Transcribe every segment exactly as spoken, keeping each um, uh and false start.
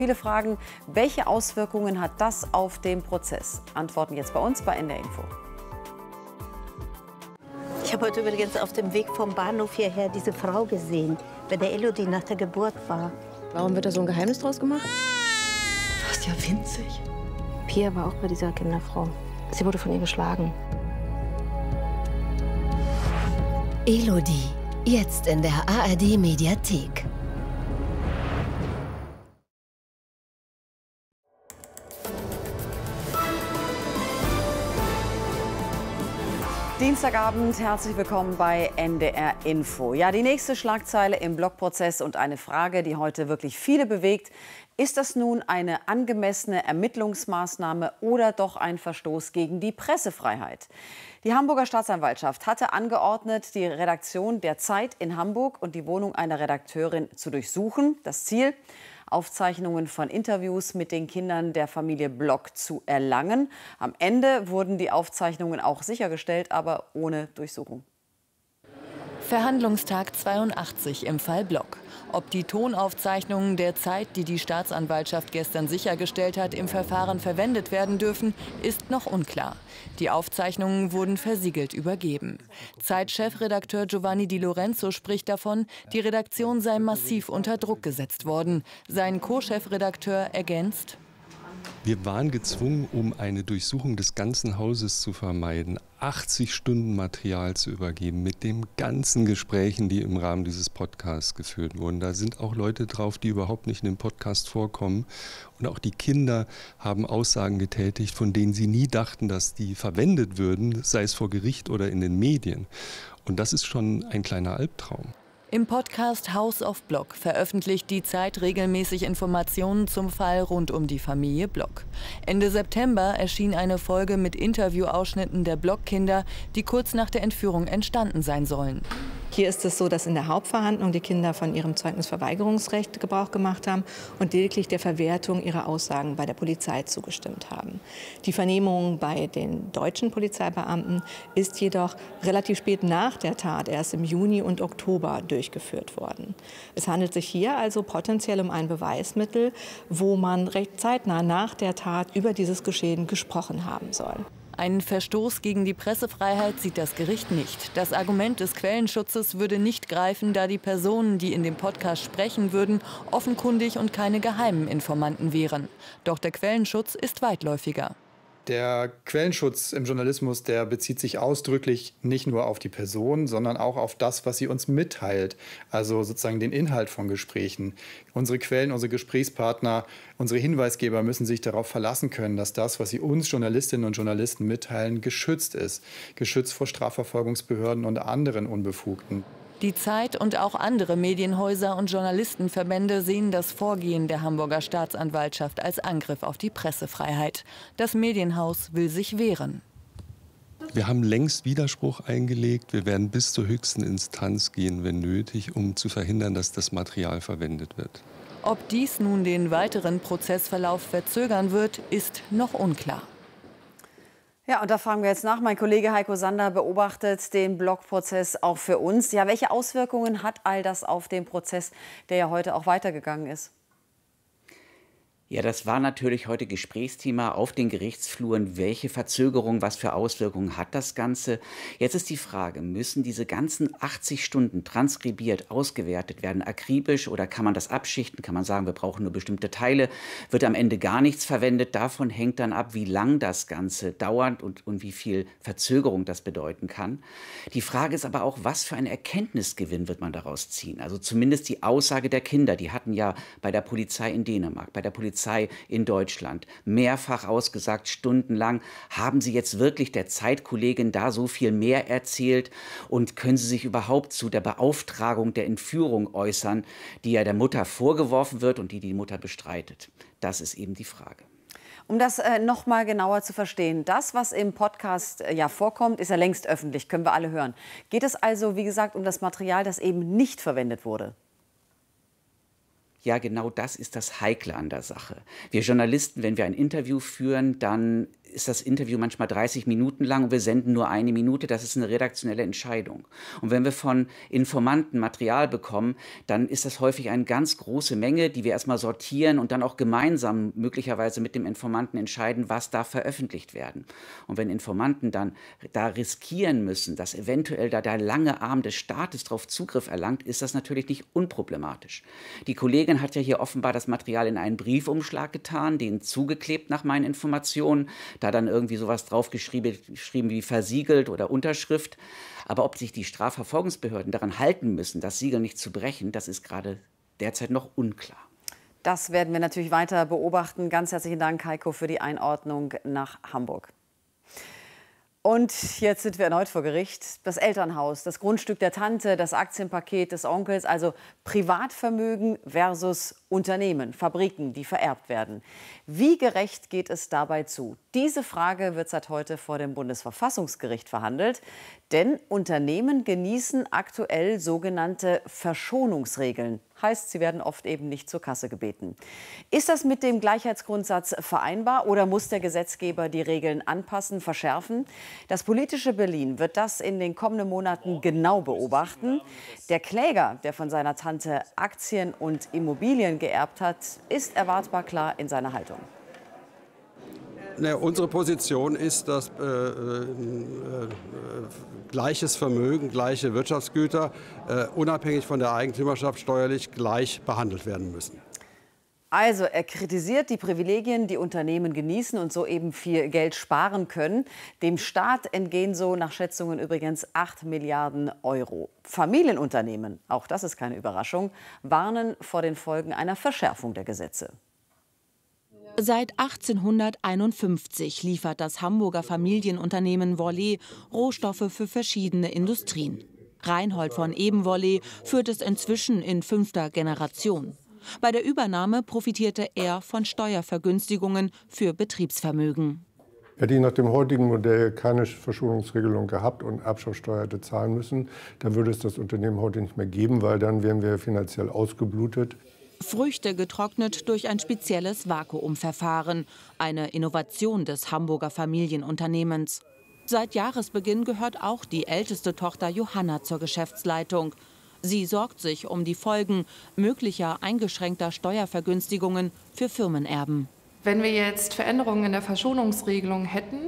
Viele fragen, welche Auswirkungen hat das auf den Prozess? Antworten jetzt bei uns bei N D R Info. Ich habe heute übrigens auf dem Weg vom Bahnhof hierher diese Frau gesehen, bei der Elodie nach der Geburt war. Warum wird da so ein Geheimnis draus gemacht? Du warst ja winzig. Pia war auch bei dieser Kinderfrau. Sie wurde von ihr geschlagen. Elodie, jetzt in der A R D-Mediathek. Dienstagabend, herzlich willkommen bei N D R Info. Ja, die nächste Schlagzeile im Blogprozess und eine Frage, die heute wirklich viele bewegt. Ist das nun eine angemessene Ermittlungsmaßnahme oder doch ein Verstoß gegen die Pressefreiheit? Die Hamburger Staatsanwaltschaft hatte angeordnet, die Redaktion der Zeit in Hamburg und die Wohnung einer Redakteurin zu durchsuchen. Das Ziel: Aufzeichnungen von Interviews mit den Kindern der Familie Block zu erlangen. Am Ende wurden die Aufzeichnungen auch sichergestellt, aber ohne Durchsuchung. Verhandlungstag zweiundachtzig im Fall Block. Ob die Tonaufzeichnungen der Zeit, die die Staatsanwaltschaft gestern sichergestellt hat, im Verfahren verwendet werden dürfen, ist noch unklar. Die Aufzeichnungen wurden versiegelt übergeben. Zeit-Chefredakteur Giovanni Di Lorenzo spricht davon, die Redaktion sei massiv unter Druck gesetzt worden. Sein Co-Chefredakteur ergänzt: Wir waren gezwungen, um eine Durchsuchung des ganzen Hauses zu vermeiden, achtzig Stunden Material zu übergeben mit den ganzen Gesprächen, die im Rahmen dieses Podcasts geführt wurden. Da sind auch Leute drauf, die überhaupt nicht in dem Podcast vorkommen. Und auch die Kinder haben Aussagen getätigt, von denen sie nie dachten, dass die verwendet würden, sei es vor Gericht oder in den Medien. Und das ist schon ein kleiner Albtraum. Im Podcast House of Block veröffentlicht die Zeit regelmäßig Informationen zum Fall rund um die Familie Block. Ende September erschien eine Folge mit Interviewausschnitten der Block-Kinder, die kurz nach der Entführung entstanden sein sollen. Hier ist es so, dass in der Hauptverhandlung die Kinder von ihrem Zeugnisverweigerungsrecht Gebrauch gemacht haben und lediglich der Verwertung ihrer Aussagen bei der Polizei zugestimmt haben. Die Vernehmung bei den deutschen Polizeibeamten ist jedoch relativ spät nach der Tat, erst im Juni und Oktober, durchgeführt worden. Es handelt sich hier also potenziell um ein Beweismittel, wo man recht zeitnah nach der Tat über dieses Geschehen gesprochen haben soll. Einen Verstoß gegen die Pressefreiheit sieht das Gericht nicht. Das Argument des Quellenschutzes würde nicht greifen, da die Personen, die in dem Podcast sprechen würden, offenkundig und keine geheimen Informanten wären. Doch der Quellenschutz ist weitläufiger. Der Quellenschutz im Journalismus, der bezieht sich ausdrücklich nicht nur auf die Person, sondern auch auf das, was sie uns mitteilt. Also sozusagen den Inhalt von Gesprächen. Unsere Quellen, unsere Gesprächspartner, unsere Hinweisgeber müssen sich darauf verlassen können, dass das, was sie uns Journalistinnen und Journalisten mitteilen, geschützt ist. Geschützt vor Strafverfolgungsbehörden und anderen Unbefugten. Die Zeit und auch andere Medienhäuser und Journalistenverbände sehen das Vorgehen der Hamburger Staatsanwaltschaft als Angriff auf die Pressefreiheit. Das Medienhaus will sich wehren. Wir haben längst Widerspruch eingelegt. Wir werden bis zur höchsten Instanz gehen, wenn nötig, um zu verhindern, dass das Material verwendet wird. Ob dies nun den weiteren Prozessverlauf verzögern wird, ist noch unklar. Ja, und da fragen wir jetzt nach. Mein Kollege Heiko Sander beobachtet den Blogprozess auch für uns. Ja, welche Auswirkungen hat all das auf den Prozess, der ja heute auch weitergegangen ist? Ja, das war natürlich heute Gesprächsthema auf den Gerichtsfluren. Welche Verzögerung, was für Auswirkungen hat das Ganze? Jetzt ist die Frage, müssen diese ganzen achtzig Stunden transkribiert, ausgewertet werden, akribisch, oder kann man das abschichten? Kann man sagen, wir brauchen nur bestimmte Teile? Wird am Ende gar nichts verwendet? Davon hängt dann ab, wie lang das Ganze dauert und, und wie viel Verzögerung das bedeuten kann. Die Frage ist aber auch, was für einen Erkenntnisgewinn wird man daraus ziehen? Also zumindest die Aussage der Kinder, die hatten ja bei der Polizei in Dänemark, bei der Polizei in Deutschland mehrfach ausgesagt, stundenlang. Haben Sie jetzt wirklich der Zeitkollegin da so viel mehr erzählt? Und können Sie sich überhaupt zu der Beauftragung der Entführung äußern, die ja der Mutter vorgeworfen wird und die die Mutter bestreitet? Das ist eben die Frage. Um das äh, noch mal genauer zu verstehen, das, was im Podcast äh, ja vorkommt, ist ja längst öffentlich, können wir alle hören. Geht es also, wie gesagt, um das Material, das eben nicht verwendet wurde? Ja, genau das ist das Heikle an der Sache. Wir Journalisten, wenn wir ein Interview führen, dann ist das Interview manchmal dreißig Minuten lang und wir senden nur eine Minute. Das ist eine redaktionelle Entscheidung. Und wenn wir von Informanten Material bekommen, dann ist das häufig eine ganz große Menge, die wir erstmal sortieren und dann auch gemeinsam möglicherweise mit dem Informanten entscheiden, was darf veröffentlicht werden. Und wenn Informanten dann da riskieren müssen, dass eventuell da der lange Arm des Staates darauf Zugriff erlangt, ist das natürlich nicht unproblematisch. Die Kollegin hat ja hier offenbar das Material in einen Briefumschlag getan, den zugeklebt nach meinen Informationen, da dann irgendwie sowas draufgeschrieben geschrieben wie versiegelt oder Unterschrift. Aber ob sich die Strafverfolgungsbehörden daran halten müssen, das Siegel nicht zu brechen, das ist gerade derzeit noch unklar. Das werden wir natürlich weiter beobachten. Ganz herzlichen Dank, Heiko, für die Einordnung nach Hamburg. Und jetzt sind wir erneut vor Gericht. Das Elternhaus, das Grundstück der Tante, das Aktienpaket des Onkels, also Privatvermögen versus Unternehmen, Fabriken, die vererbt werden. Wie gerecht geht es dabei zu? Diese Frage wird seit heute vor dem Bundesverfassungsgericht verhandelt. Denn Unternehmen genießen aktuell sogenannte Verschonungsregeln. Heißt, sie werden oft eben nicht zur Kasse gebeten. Ist das mit dem Gleichheitsgrundsatz vereinbar oder muss der Gesetzgeber die Regeln anpassen, verschärfen? Das politische Berlin wird das in den kommenden Monaten genau beobachten. Der Kläger, der von seiner Tante Aktien und Immobilien geerbt hat, ist erwartbar klar in seiner Haltung. Ne, unsere Position ist, dass äh, äh, äh, gleiches Vermögen, gleiche Wirtschaftsgüter äh, unabhängig von der Eigentümerschaft steuerlich gleich behandelt werden müssen. Also er kritisiert die Privilegien, die Unternehmen genießen und so eben viel Geld sparen können. Dem Staat entgehen so nach Schätzungen übrigens acht Milliarden Euro. Familienunternehmen, auch das ist keine Überraschung, warnen vor den Folgen einer Verschärfung der Gesetze. Seit achtzehnhunderteinundfünfzig liefert das Hamburger Familienunternehmen Wolle Rohstoffe für verschiedene Industrien. Reinhold von Ebenwolle führt es inzwischen in fünfter Generation. Bei der Übernahme profitierte er von Steuervergünstigungen für Betriebsvermögen. Hätte ich nach dem heutigen Modell keine Verschonungsregelung gehabt und Erbschaftssteuer hätte zahlen müssen, dann würde es das Unternehmen heute nicht mehr geben, weil dann wären wir finanziell ausgeblutet. Früchte getrocknet durch ein spezielles Vakuumverfahren, eine Innovation des Hamburger Familienunternehmens. Seit Jahresbeginn gehört auch die älteste Tochter Johanna zur Geschäftsleitung. Sie sorgt sich um die Folgen möglicher eingeschränkter Steuervergünstigungen für Firmenerben. Wenn wir jetzt Veränderungen in der Verschonungsregelung hätten,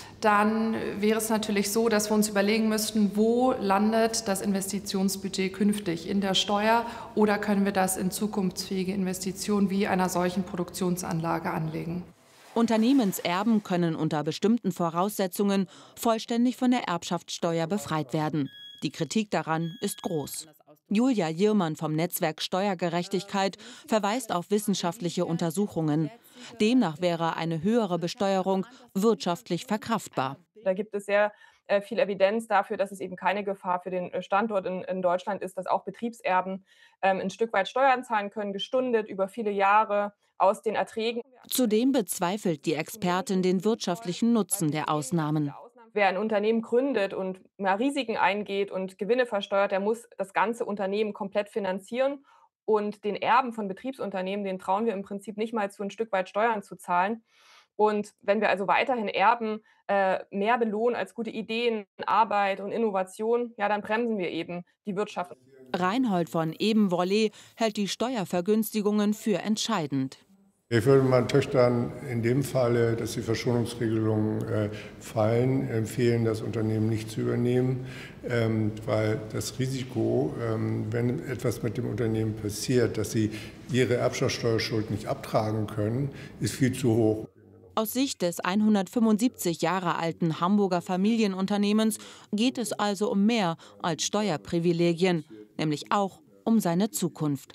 dann wäre es natürlich so, dass wir uns überlegen müssten, wo landet das Investitionsbudget künftig, in der Steuer, oder können wir das in zukunftsfähige Investitionen wie einer solchen Produktionsanlage anlegen. Unternehmenserben können unter bestimmten Voraussetzungen vollständig von der Erbschaftssteuer befreit werden. Die Kritik daran ist groß. Julia Jirmann vom Netzwerk Steuergerechtigkeit verweist auf wissenschaftliche Untersuchungen. Demnach wäre eine höhere Besteuerung wirtschaftlich verkraftbar. Da gibt es sehr äh, viel Evidenz dafür, dass es eben keine Gefahr für den Standort in, in Deutschland ist, dass auch Betriebserben ähm, ein Stück weit Steuern zahlen können, gestundet über viele Jahre aus den Erträgen. Zudem bezweifelt die Expertin den wirtschaftlichen Nutzen der Ausnahmen. Wer ein Unternehmen gründet und mal Risiken eingeht und Gewinne versteuert, der muss das ganze Unternehmen komplett finanzieren. Und den Erben von Betriebsunternehmen, den trauen wir im Prinzip nicht mal zu, ein Stück weit Steuern zu zahlen. Und wenn wir also weiterhin Erben äh, mehr belohnen als gute Ideen, Arbeit und Innovation, ja, dann bremsen wir eben die Wirtschaft. Reinhold von Ebenwolle hält die Steuervergünstigungen für entscheidend. Ich würde meinen Töchtern in dem Falle, dass die Verschonungsregelungen äh, fallen, empfehlen, das Unternehmen nicht zu übernehmen, ähm, weil das Risiko, ähm, wenn etwas mit dem Unternehmen passiert, dass sie ihre Erbschaftssteuerschuld nicht abtragen können, ist viel zu hoch. Aus Sicht des hundertfünfundsiebzig Jahre alten Hamburger Familienunternehmens geht es also um mehr als Steuerprivilegien, nämlich auch um seine Zukunft.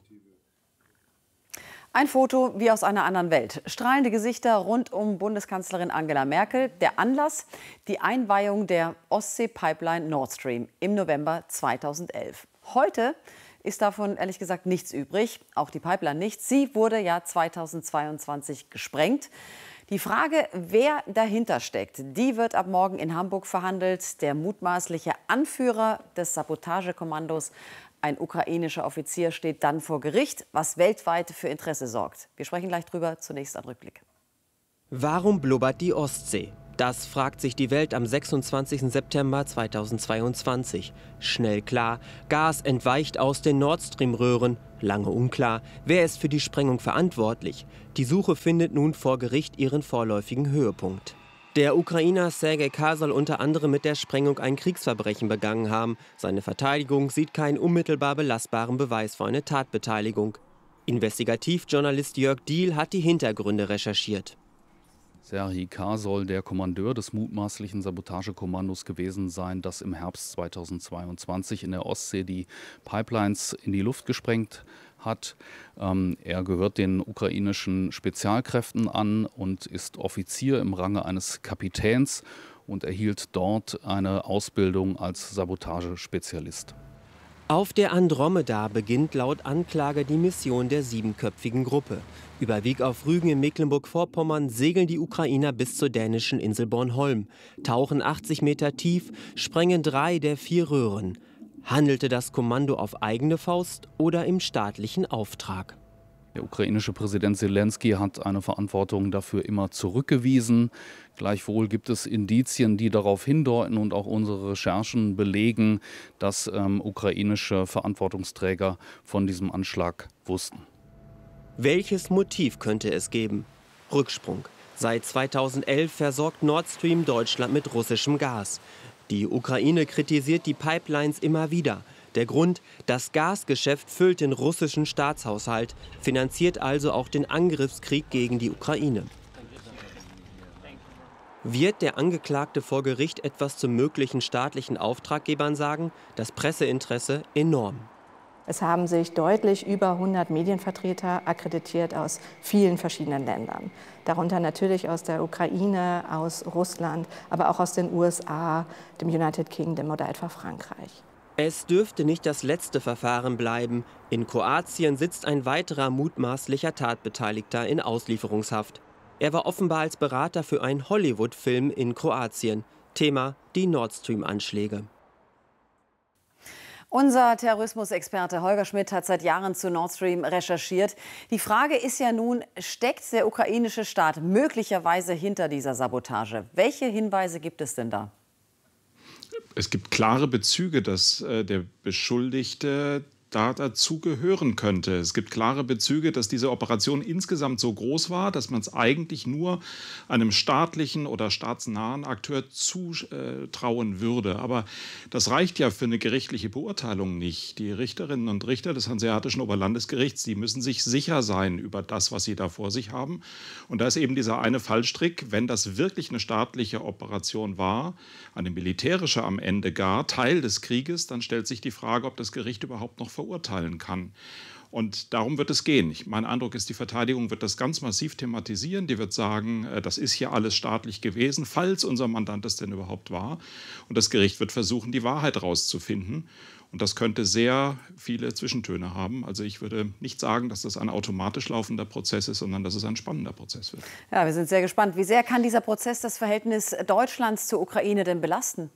Ein Foto wie aus einer anderen Welt. Strahlende Gesichter rund um Bundeskanzlerin Angela Merkel. Der Anlass: die Einweihung der Ostsee-Pipeline Nord Stream im November zweitausendelf. Heute ist davon ehrlich gesagt nichts übrig, auch die Pipeline nicht. Sie wurde ja zweitausendzweiundzwanzig gesprengt. Die Frage, wer dahinter steckt, die wird ab morgen in Hamburg verhandelt. Der mutmaßliche Anführer des Sabotagekommandos, ein ukrainischer Offizier, steht dann vor Gericht, was weltweit für Interesse sorgt. Wir sprechen gleich drüber. Zunächst ein Rückblick. Warum blubbert die Ostsee? Das fragt sich die Welt am sechsundzwanzigsten September zweitausendzweiundzwanzig. Schnell klar, Gas entweicht aus den Nord Stream-Röhren. Lange unklar, wer ist für die Sprengung verantwortlich. Die Suche findet nun vor Gericht ihren vorläufigen Höhepunkt. Der Ukrainer Sergei K. soll unter anderem mit der Sprengung ein Kriegsverbrechen begangen haben. Seine Verteidigung sieht keinen unmittelbar belastbaren Beweis für eine Tatbeteiligung. Investigativjournalist Jörg Diehl hat die Hintergründe recherchiert. Serhii K. soll der Kommandeur des mutmaßlichen Sabotagekommandos gewesen sein, das im Herbst zweitausendzweiundzwanzig in der Ostsee die Pipelines in die Luft gesprengt hat. Ähm, er gehört den ukrainischen Spezialkräften an und ist Offizier im Range eines Kapitäns und erhielt dort eine Ausbildung als Sabotagespezialist. Auf der Andromeda beginnt laut Anklage die Mission der siebenköpfigen Gruppe. Über Wiek auf Rügen in Mecklenburg-Vorpommern segeln die Ukrainer bis zur dänischen Insel Bornholm, tauchen achtzig Meter tief, sprengen drei der vier Röhren. Handelte das Kommando auf eigene Faust oder im staatlichen Auftrag? Der ukrainische Präsident Selenskyj hat eine Verantwortung dafür immer zurückgewiesen. Gleichwohl gibt es Indizien, die darauf hindeuten und auch unsere Recherchen belegen, dass ähm, ukrainische Verantwortungsträger von diesem Anschlag wussten. Welches Motiv könnte es geben? Rücksprung. Seit zweitausendelf versorgt Nord Stream Deutschland mit russischem Gas. Die Ukraine kritisiert die Pipelines immer wieder. Der Grund, das Gasgeschäft füllt den russischen Staatshaushalt, finanziert also auch den Angriffskrieg gegen die Ukraine. Wird der Angeklagte vor Gericht etwas zu möglichen staatlichen Auftraggebern sagen? Das Presseinteresse enorm. Es haben sich deutlich über hundert Medienvertreter akkreditiert aus vielen verschiedenen Ländern. Darunter natürlich aus der Ukraine, aus Russland, aber auch aus den U S A, dem United Kingdom oder etwa Frankreich. Es dürfte nicht das letzte Verfahren bleiben. In Kroatien sitzt ein weiterer mutmaßlicher Tatbeteiligter in Auslieferungshaft. Er war offenbar als Berater für einen Hollywood-Film in Kroatien. Thema die Nord Stream-Anschläge. Unser Terrorismusexperte Holger Schmidt hat seit Jahren zu Nord Stream recherchiert. Die Frage ist ja nun, steckt der ukrainische Staat möglicherweise hinter dieser Sabotage? Welche Hinweise gibt es denn da? Es gibt klare Bezüge, dass äh, der Beschuldigte da dazu gehören könnte. Es gibt klare Bezüge, dass diese Operation insgesamt so groß war, dass man es eigentlich nur einem staatlichen oder staatsnahen Akteur zutrauen würde. Aber das reicht ja für eine gerichtliche Beurteilung nicht. Die Richterinnen und Richter des Hanseatischen Oberlandesgerichts, die müssen sich sicher sein über das, was sie da vor sich haben. Und da ist eben dieser eine Fallstrick, wenn das wirklich eine staatliche Operation war, eine militärische am Ende gar, Teil des Krieges, dann stellt sich die Frage, ob das Gericht überhaupt noch verurteilen kann. Und darum wird es gehen. Mein Eindruck ist, die Verteidigung wird das ganz massiv thematisieren. Die wird sagen, das ist hier alles staatlich gewesen, falls unser Mandant es denn überhaupt war. Und das Gericht wird versuchen, die Wahrheit rauszufinden. Und das könnte sehr viele Zwischentöne haben. Also ich würde nicht sagen, dass das ein automatisch laufender Prozess ist, sondern dass es ein spannender Prozess wird. Ja, wir sind sehr gespannt. Wie sehr kann dieser Prozess das Verhältnis Deutschlands zur Ukraine denn belasten?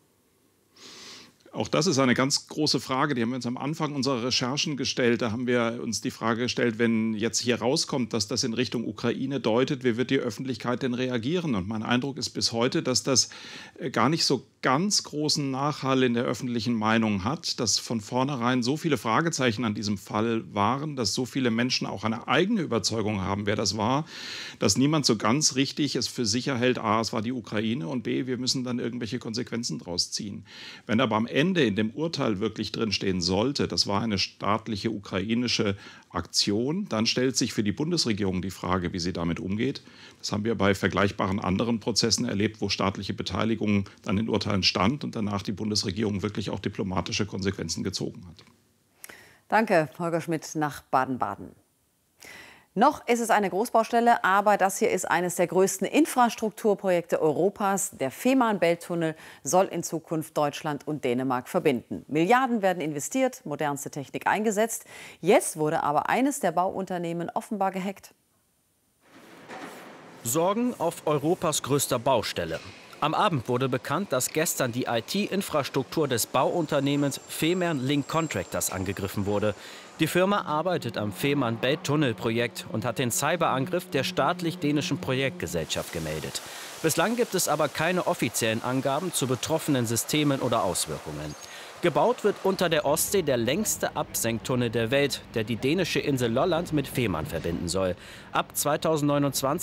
Auch das ist eine ganz große Frage, die haben wir uns am Anfang unserer Recherchen gestellt. Da haben wir uns die Frage gestellt, wenn jetzt hier rauskommt, dass das in Richtung Ukraine deutet, wie wird die Öffentlichkeit denn reagieren? Und mein Eindruck ist bis heute, dass das gar nicht so ganz großen Nachhall in der öffentlichen Meinung hat, dass von vornherein so viele Fragezeichen an diesem Fall waren, dass so viele Menschen auch eine eigene Überzeugung haben, wer das war, dass niemand so ganz richtig es für sicher hält, a, es war die Ukraine und b, wir müssen dann irgendwelche Konsequenzen draus ziehen. Wenn aber am Ende in dem Urteil wirklich drinstehen sollte, das war eine staatliche ukrainische Aktion, dann stellt sich für die Bundesregierung die Frage, wie sie damit umgeht. Das haben wir bei vergleichbaren anderen Prozessen erlebt, wo staatliche Beteiligung dann in Urteilen stand und danach die Bundesregierung wirklich auch diplomatische Konsequenzen gezogen hat. Danke, Holger Schmidt nach Baden-Baden. Noch ist es eine Großbaustelle, aber das hier ist eines der größten Infrastrukturprojekte Europas. Der Fehmarn-Belt-Tunnel soll in Zukunft Deutschland und Dänemark verbinden. Milliarden werden investiert, modernste Technik eingesetzt. Jetzt wurde aber eines der Bauunternehmen offenbar gehackt. Sorgen auf Europas größter Baustelle. Am Abend wurde bekannt, dass gestern die I T-Infrastruktur des Bauunternehmens Fehmarn Link Contractors angegriffen wurde. Die Firma arbeitet am Fehmarn Belt-Tunnel-Projekt und hat den Cyberangriff der staatlich-dänischen Projektgesellschaft gemeldet. Bislang gibt es aber keine offiziellen Angaben zu betroffenen Systemen oder Auswirkungen. Gebaut wird unter der Ostsee der längste Absenktunnel der Welt, der die dänische Insel Lolland mit Fehmarn verbinden soll. Ab zweitausendneunundzwanzig